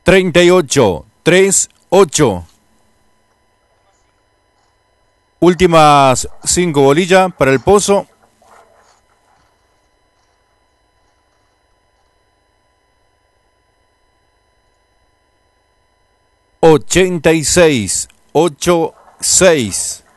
38, 38. Últimas 5 bolillas para el pozo. 86, 86.